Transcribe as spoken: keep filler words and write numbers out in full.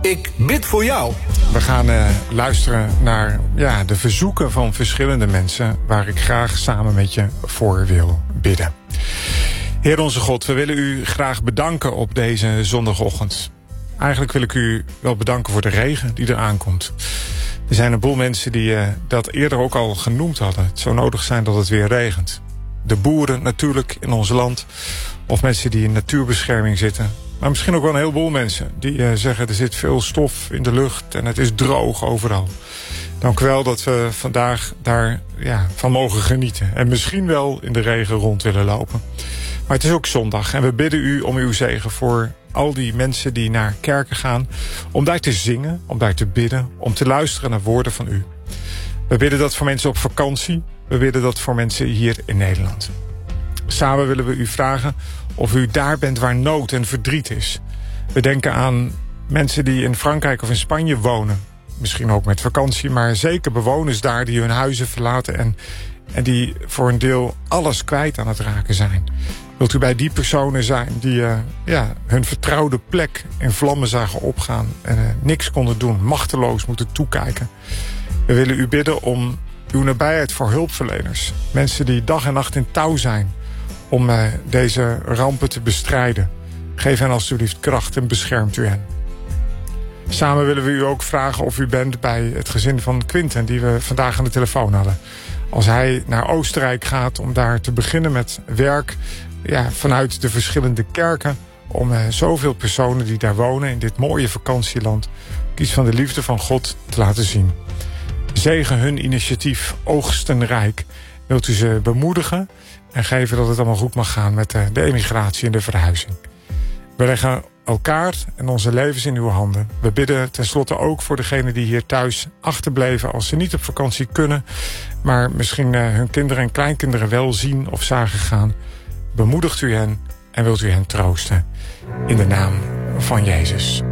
Ik bid voor jou. We gaan uh, luisteren naar ja, de verzoeken van verschillende mensen waar ik graag samen met je voor wil bidden. Heer onze God, we willen u graag bedanken op deze zondagochtend. Eigenlijk wil ik u wel bedanken voor de regen die er aankomt. Er zijn een boel mensen die uh, dat eerder ook al genoemd hadden. Het zou nodig zijn dat het weer regent. De boeren natuurlijk in ons land. Of mensen die in natuurbescherming zitten. Maar misschien ook wel een heleboel mensen die uh, zeggen er zit veel stof in de lucht en het is droog overal. Dank u wel dat we vandaag daar ja, van mogen genieten. En misschien wel in de regen rond willen lopen. Maar het is ook zondag en we bidden u om uw zegen voor al die mensen die naar kerken gaan. Om daar te zingen, om daar te bidden, om te luisteren naar woorden van u. We bidden dat voor mensen op vakantie. We bidden dat voor mensen hier in Nederland. Samen willen we u vragen of u daar bent waar nood en verdriet is. We denken aan mensen die in Frankrijk of in Spanje wonen. Misschien ook met vakantie, maar zeker bewoners daar die hun huizen verlaten en, en die voor een deel alles kwijt aan het raken zijn. Wilt u bij die personen zijn die uh, ja, hun vertrouwde plek in vlammen zagen opgaan en uh, niks konden doen, machteloos moeten toekijken? We willen u bidden om uw nabijheid voor hulpverleners. Mensen die dag en nacht in touw zijn om uh, deze rampen te bestrijden. Geef hen alstublieft kracht en beschermt u hen. Samen willen we u ook vragen of u bent bij het gezin van Quinten, die we vandaag aan de telefoon hadden. Als hij naar Oostenrijk gaat om daar te beginnen met werk, ja, vanuit de verschillende kerken, om uh, zoveel personen die daar wonen in dit mooie vakantieland iets van de liefde van God te laten zien. Zegen hun initiatief Oogstenrijk. Wilt u ze bemoedigen en geven dat het allemaal goed mag gaan met de, de emigratie en de verhuizing. We leggen elkaar en onze levens in uw handen. We bidden tenslotte ook voor degenen die hier thuis achterbleven als ze niet op vakantie kunnen, maar misschien uh, hun kinderen en kleinkinderen wel zien of zagen gaan. Bemoedigt u hen en wilt u hen troosten. In de naam van Jezus.